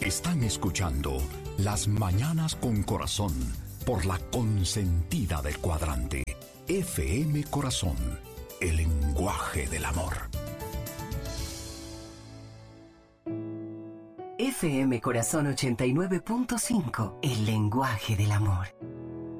Están escuchando Las Mañanas con Corazón por la consentida del cuadrante. FM Corazón, el lenguaje del amor. FM Corazón 89.5, el lenguaje del amor.